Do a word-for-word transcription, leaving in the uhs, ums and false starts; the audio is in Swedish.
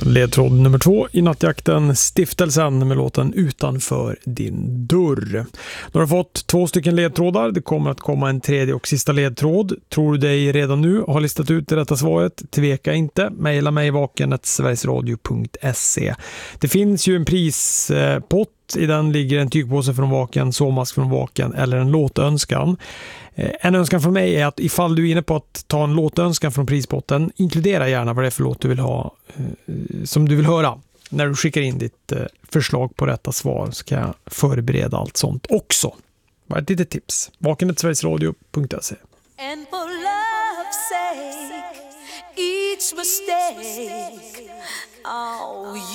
Ledtråd nummer två i nattjakten, Stiftelsen med låten Utanför din dörr. Du har fått två stycken ledtrådar. Det kommer att komma en tredje och sista ledtråd. Tror du dig redan nu har listat ut det rätta svaret? Tveka inte. Maila mig vaken at sverigesradio punkt se. Det finns ju en prispott. I den ligger en tygpåse från Vaken, sovmask från Vaken eller en låtönskan. En önskan från mig är att ifall du är inne på att ta en låtönskan från prispotten, inkludera gärna vad det är för låt du vill ha, som du vill höra. När du skickar in ditt förslag på rätta svar så kan jag förbereda allt sånt också. Bara ett litet tips. vaken at sverigesradio punkt se. And for love's sake, each mistake, oh,